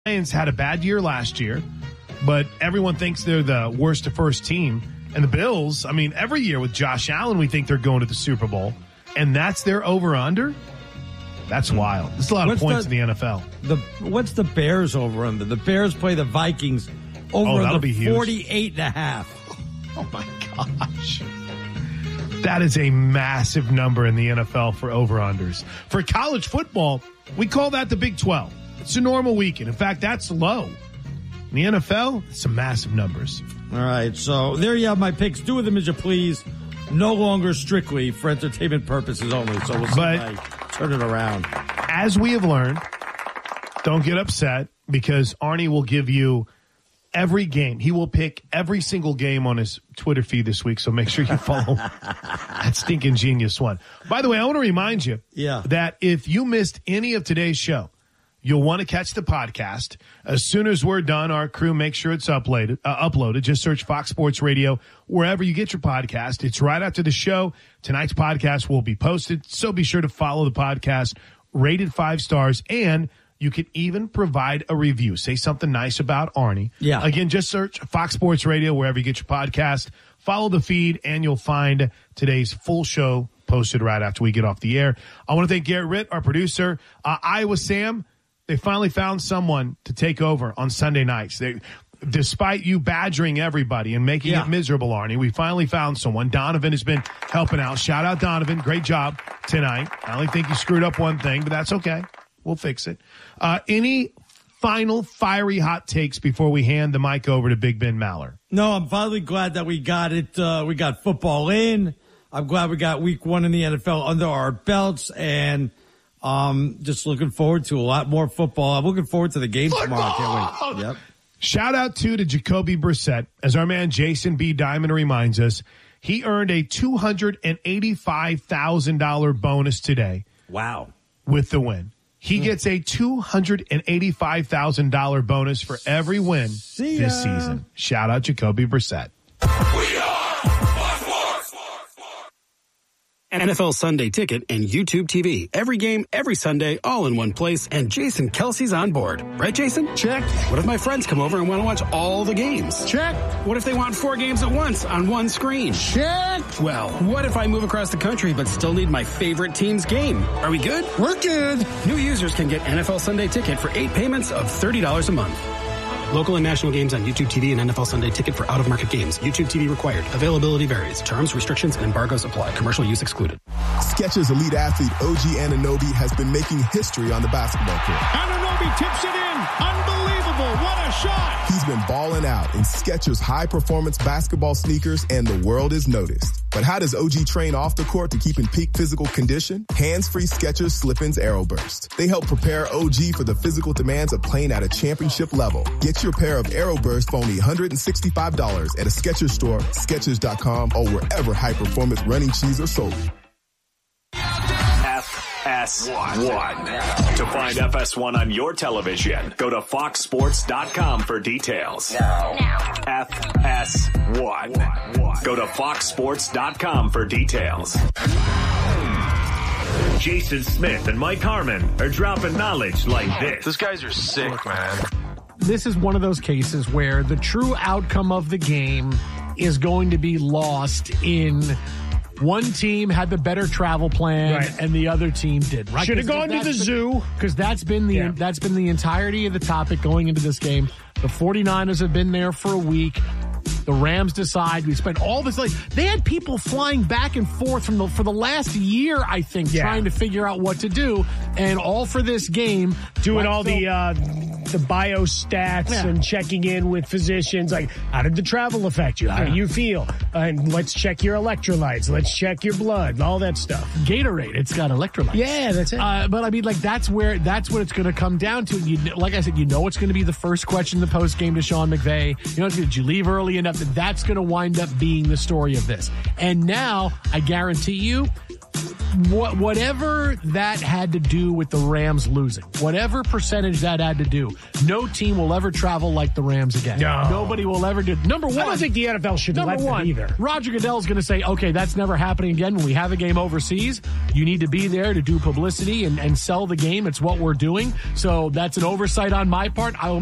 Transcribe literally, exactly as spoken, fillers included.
Lions had a bad year last year, but everyone thinks they're the worst to first team. And the Bills, I mean, every year with Josh Allen, we think they're going to the Super Bowl. And that's their over-under? That's wild. There's a lot what's of points the, in the N F L. The What's the Bears over-under? The Bears play the Vikings over oh, the forty-eight and a half. Oh, my gosh. That is a massive number in the N F L for over-unders. For college football, we call that the Big twelve. It's a normal weekend. In fact, that's low. In the N F L, it's some massive numbers. All right, so there you have my picks. Do with them as you please. No longer strictly for entertainment purposes only. So we'll see but, if I turn it around. As we have learned, don't get upset because Arnie will give you every game. He will pick every single game on his Twitter feed this week, so make sure you follow that stinking genius one. By the way, I want to remind you yeah. that if you missed any of today's show, you'll want to catch the podcast. As soon as we're done, our crew makes sure it's uploaded. Uh, uploaded. Just search Fox Sports Radio wherever you get your podcast. It's right after the show. Tonight's podcast will be posted, so be sure to follow the podcast, rated five stars, and you can even provide a review. Say something nice about Arnie. Yeah. Again, just search Fox Sports Radio wherever you get your podcast. Follow the feed, and you'll find today's full show posted right after we get off the air. I want to thank Garrett Ritt, our producer. Uh, Iowa Sam. They finally found someone to take over on Sunday nights. They, despite you badgering everybody and making yeah. it miserable, Arnie, we finally found someone. Donovan has been helping out. Shout out, Donovan. Great job tonight. I only think you screwed up one thing, but that's okay. We'll fix it. Uh, any final fiery hot takes before we hand the mic over to Big Ben Maller? No, I'm finally glad that we got it. Uh, we got football in. I'm glad we got week one in the N F L under our belts, and Um, just looking forward to a lot more football. I'm looking forward to the game football! tomorrow. I can't wait. Yep. Shout out to, to Jacoby Brissett. As our man Jason B. Diamond reminds us, he earned a two hundred eighty-five thousand dollars bonus today. Wow. With the win. He mm. gets a two hundred eighty-five thousand dollars bonus for every win See this season. Shout out Jacoby Brissett. We are N F L Sunday Ticket and YouTube T V. Every game, every Sunday, all in one place, and Jason Kelsey's on board. Right, Jason? Check. What if my friends come over and want to watch all the games? Check. What if they want four games at once on one screen? Check. Well, what if I move across the country but still need my favorite team's game? Are we good? We're good. New users can get N F L Sunday Ticket for eight payments of thirty dollars a month. Local and national games on YouTube T V and N F L Sunday Ticket for out-of-market games. YouTube T V required. Availability varies. Terms, restrictions, and embargoes apply. Commercial use excluded. Skechers elite athlete O G Anunoby has been making history on the basketball court. Anunoby tips it in. Unbelievable. What a shot. He's been balling out in Skechers high-performance basketball sneakers, and the world is noticed. But how does O G train off the court to keep in peak physical condition? Hands-free Skechers Slip-ins AeroBurst. They help prepare O G for the physical demands of playing at a championship level. Get your pair of AeroBurst for only one hundred sixty-five dollars at a Skechers store, Skechers dot com, or wherever high-performance running shoes are sold. F S one. To find F S one on your television, go to fox sports dot com for details. Now. F S one. Go to fox sports dot com for details. Jason Smith and Mike Harmon are dropping knowledge like this. Those guys are sick, man. This is one of those cases where the true outcome of the game is going to be lost in one team had the better travel plan right. and the other team did. Right? Should have gone to the been, zoo. Because that's been the yeah. that's been the entirety of the topic going into this game. The 49ers have been there for a week. The Rams decide. We spent all this, like, they had people flying back and forth from the, for the last year, I think, yeah. trying to figure out what to do, and all for this game. Doing like, all so, the, uh, the biostats yeah. and checking in with physicians, like, how did the travel affect you? How yeah. do you feel? And let's check your electrolytes. Let's check your blood, all that stuff. Gatorade, it's got electrolytes. Yeah, that's it. Uh, but I mean, like, that's where, that's what it's going to come down to. You, like I said, you know it's going to be the first question in the post game to Sean McVay. You know, did you leave early enough? That that's going to wind up being the story of this. And now, I guarantee you, What, whatever that had to do with the Rams losing, whatever percentage that had to do, no team will ever travel like the Rams again. No. Nobody will ever do. Number one, I don't think the N F L should number let one, them either. Roger Goodell's going to say, okay, that's never happening again. When we have a game overseas, you need to be there to do publicity and, and sell the game. It's what we're doing. So that's an oversight on my part. I will